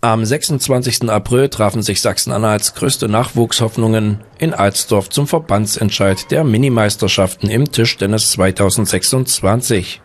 Am 26. April trafen sich Sachsen-Anhalts größte Nachwuchshoffnungen in Alsdorf zum Verbandsentscheid der Minimeisterschaften im Tischtennis 2026.